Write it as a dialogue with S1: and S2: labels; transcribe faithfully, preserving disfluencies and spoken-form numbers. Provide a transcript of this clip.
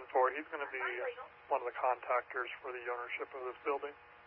S1: for. He's going to be one of the contactors for the ownership of this building.